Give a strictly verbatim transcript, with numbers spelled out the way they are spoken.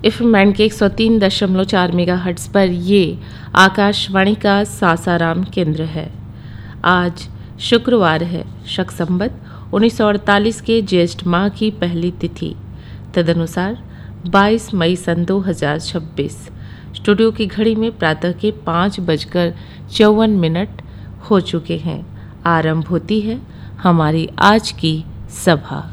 F M band के एक सौ तीन दशमलव चार मेगा हर्ट्ज पर ये आकाशवाणी का सासाराम केंद्र है। आज शुक्रवार है, शक संवत उन्नीस सौ अड़तालीस के ज्येष्ठ माह की पहली तिथि, तदनुसार बाईस मई सन दो हज़ार छब्बीस। स्टूडियो की घड़ी में प्रातः के पाँच बजकर चौवन मिनट हो चुके हैं। आरंभ होती है हमारी आज की सभा।